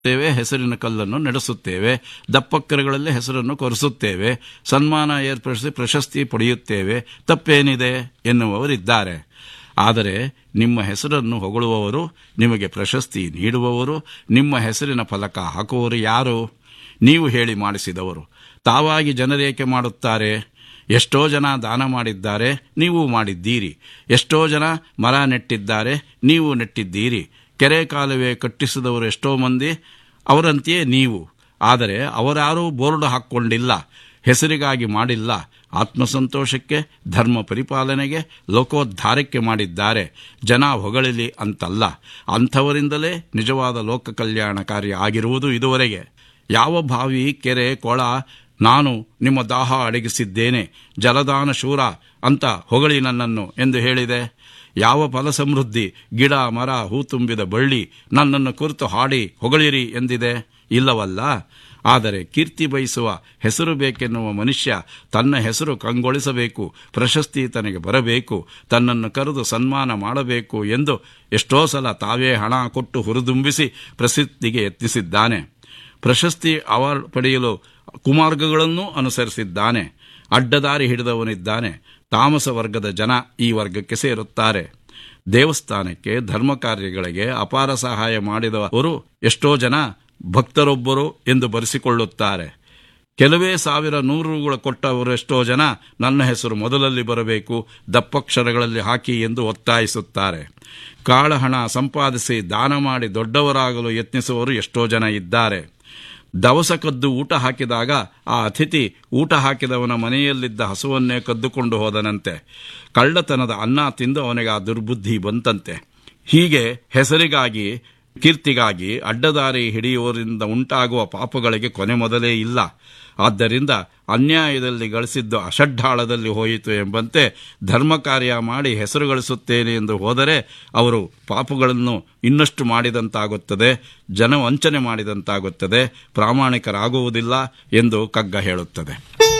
ಹೆಸರಿನ ಕಲ್ಲನ್ನು ನಡೆಸುತ್ತೇವೆ, ದಪ್ಪಕ್ಕರಗಳಲ್ಲಿ ಹೆಸರನ್ನು ಕೊರೆಸುತ್ತೇವೆ, ಸನ್ಮಾನ ಏರ್ಪಡಿಸಿ ಪ್ರಶಸ್ತಿ ಪಡೆಯುತ್ತೇವೆ, ತಪ್ಪೇನಿದೆ ಎನ್ನುವವರಿದ್ದಾರೆ. ಆದರೆ ನಿಮ್ಮ ಹೆಸರನ್ನು ಹೊಗಳುವವರು, ನಿಮಗೆ ಪ್ರಶಸ್ತಿ ನೀಡುವವರು, ನಿಮ್ಮ ಹೆಸರಿನ ಫಲಕ ಹಾಕುವವರು ಯಾರು? ನೀವು ಹೇಳಿ ಮಾಡಿಸಿದವರು. ತಾವಾಗಿ ಜನರೇಕೆ ಮಾಡುತ್ತಾರೆ? ಎಷ್ಟೋ ಜನ ದಾನ ಮಾಡಿದ್ದಾರೆ, ನೀವು ಮಾಡಿದ್ದೀರಿ. ಎಷ್ಟೋ ಜನ ಮರ ನೆಟ್ಟಿದ್ದಾರೆ, ನೀವು ನೆಟ್ಟಿದ್ದೀರಿ. ಕೆರೆ ಕಾಲುವೆ ಕಟ್ಟಿಸಿದವರು ಎಷ್ಟೋ ಮಂದಿ, ಅವರಂತೆಯೇ ನೀವು. ಆದರೆ ಅವರಾರೂ ಬೋರ್ಡ್ ಹಾಕ್ಕೊಂಡಿಲ್ಲ, ಹೆಸರಿಗಾಗಿ ಮಾಡಿಲ್ಲ. ಆತ್ಮಸಂತೋಷಕ್ಕೆ, ಧರ್ಮ ಪರಿಪಾಲನೆಗೆ, ಲೋಕೋದ್ಧಾರಕ್ಕೆ ಮಾಡಿದ್ದಾರೆ. ಜನ ಹೊಗಳಲಿ ಅಂತಲ್ಲ. ಅಂಥವರಿಂದಲೇ ನಿಜವಾದ ಲೋಕ ಕಲ್ಯಾಣ ಕಾರ್ಯ ಆಗಿರುವುದು ಇದುವರೆಗೆ. ಯಾವ ಬಾವಿ, ಕೆರೆ, ಕೊಳ ನಾನು ನಿಮ್ಮ ದಾಹ ಅಡಗಿಸಿದ್ದೇನೆ, ಜಲದಾನ ಶೂರ ಅಂತ ಹೊಗಳಿ ನನ್ನನ್ನು ಎಂದು ಹೇಳಿದೆ? ಯಾವ ಫಲ ಸಮೃದ್ಧಿ, ಗಿಡ ಮರ ಹೂ ತುಂಬಿದ ಬಳ್ಳಿ ನನ್ನನ್ನು ಕುರಿತು ಹಾಡಿ ಹೊಗಳಿರಿ ಎಂದಿದೆ? ಇಲ್ಲವಲ್ಲ. ಆದರೆ ಕೀರ್ತಿ ಬಯಸುವ, ಹೆಸರು ಬೇಕೆನ್ನುವ ಮನುಷ್ಯ ತನ್ನ ಹೆಸರು ಕಂಗೊಳಿಸಬೇಕು, ಪ್ರಶಸ್ತಿ ತನಗೆ ಬರಬೇಕು, ತನ್ನನ್ನು ಕರೆದು ಸನ್ಮಾನ ಮಾಡಬೇಕು ಎಂದು ಎಷ್ಟೋ ಸಲ ತಾವೇ ಹಣ ಕೊಟ್ಟು ಹುರಿದುಂಬಿಸಿ ಪ್ರಸಿದ್ಧಿಗೆ ಯತ್ನಿಸಿದ್ದಾನೆ. ಪ್ರಶಸ್ತಿ ಅವಾರ್ಡ್ ಪಡೆಯಲು ಕುಮಾರ್ಗಗಳನ್ನೂ ಅನುಸರಿಸಿದ್ದಾನೆ. ಅಡ್ಡದಾರಿ ಹಿಡಿದವನಿದ್ದಾನೆ. ತಾಮಸ ವರ್ಗದ ಜನ ಈ ವರ್ಗಕ್ಕೆ ಸೇರುತ್ತಾರೆ. ದೇವಸ್ಥಾನಕ್ಕೆ, ಧರ್ಮ ಕಾರ್ಯಗಳಿಗೆ ಅಪಾರ ಸಹಾಯ ಮಾಡಿದವರು ಎಷ್ಟೋ ಜನ ಭಕ್ತರೊಬ್ಬರು ಎಂದು ಬರೆಸಿಕೊಳ್ಳುತ್ತಾರೆ. ಕೆಲವೇ ಸಾವಿರ 100 ರುಗಳು ಕೊಟ್ಟವರೆಷ್ಟೋ ಜನ ನನ್ನ ಹೆಸರು ಮೊದಲಲ್ಲಿ ಬರಬೇಕು, ದಪ್ಪಕ್ಷರಗಳಲ್ಲಿ ಹಾಕಿ ಎಂದು ಒತ್ತಾಯಿಸುತ್ತಾರೆ. ಕಾಳಹಣ ಸಂಪಾದಿಸಿ ದಾನ ಮಾಡಿ ದೊಡ್ಡವರಾಗಲು ಯತ್ನಿಸುವವರು ಎಷ್ಟೋ ಜನ ಇದ್ದಾರೆ. ದವಸ ಕದ್ದು ಊಟ ಹಾಕಿದಾಗ ಆ ಅತಿಥಿ ಊಟ ಹಾಕಿದವನ ಮನೆಯಲ್ಲಿದ್ದ ಹಸುವನ್ನೇ ಕದ್ದುಕೊಂಡು ಹೋದನಂತೆ. ಕಳ್ಳತನದ ಅನ್ನ ತಿಂದು ಅವನಿಗೆ ಆ ದುರ್ಬುದ್ಧಿ ಬಂತಂತೆ. ಹೀಗೆ ಹೆಸರಿಗಾಗಿ, ಕೀರ್ತಿಗಾಗಿ ಅಡ್ಡದಾರಿ ಹಿಡಿಯುವವರಿಂದ ಉಂಟಾಗುವ ಪಾಪಗಳಿಗೆ ಕೊನೆ ಮೊದಲೇ ಇಲ್ಲ. ಆದ್ದರಿಂದ ಅನ್ಯಾಯದಲ್ಲಿ ಗಳಿಸಿದ್ದು ಅಷಡ್ಢಾಳದಲ್ಲಿ ಹೋಯಿತು ಎಂಬಂತೆ ಧರ್ಮ ಕಾರ್ಯ ಮಾಡಿ ಹೆಸರು ಗಳಿಸುತ್ತೇನೆ ಎಂದು ಹೋದರೆ ಅವರು ಪಾಪಗಳನ್ನು ಇನ್ನಷ್ಟು ಮಾಡಿದಂತಾಗುತ್ತದೆ, ಜನವಂಚನೆ ಮಾಡಿದಂತಾಗುತ್ತದೆ, ಪ್ರಾಮಾಣಿಕರಾಗುವುದಿಲ್ಲ ಎಂದು ಕಗ್ಗ ಹೇಳುತ್ತದೆ.